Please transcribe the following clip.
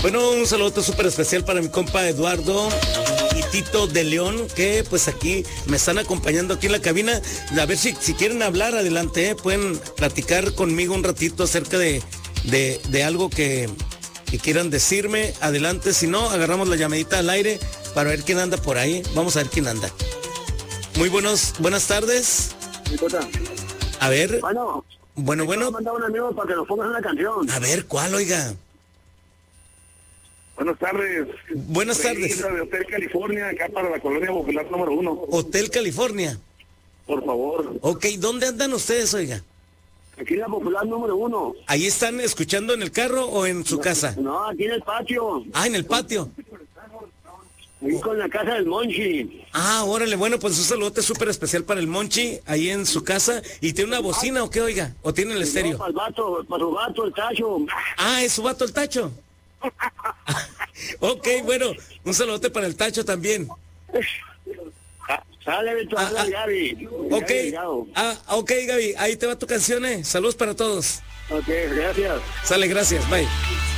Bueno, un saludo súper especial para mi compa Eduardo y Tito de León, que pues aquí me están acompañando aquí en la cabina. A ver si quieren hablar, adelante, pueden platicar conmigo un ratito acerca de algo que quieran decirme. Adelante, si no, agarramos la llamadita al aire para ver quién anda por ahí. Vamos a ver quién anda. Muy buenas tardes. A ver. Bueno. Mandar un amigo para que nos pongas una canción. A ver, ¿cuál, oiga? Buenas tardes. Buenas tardes. De Hotel California, acá para la colonia popular número 1. Hotel California. Por favor. Ok, ¿dónde andan ustedes, oiga? Aquí en la popular número 1. ¿Ahí están escuchando en el carro o en su casa? No, aquí en el patio. Ah, en el patio. Ahí con la casa del Monchi. Ah, órale, bueno, pues un saludote súper especial para el Monchi, ahí en su casa. ¿Y tiene una bocina o qué, oiga? ¿O tiene el estéreo? No, para su gato, el Tacho. Ah, ¿es su vato el Tacho? Ok, bueno, un saludote para el Tacho también. Sale, Beto, Gaby. Ok, ok, Gaby, ahí te va tu canción, Saludos para todos. Ok, gracias. Sale, gracias, bye.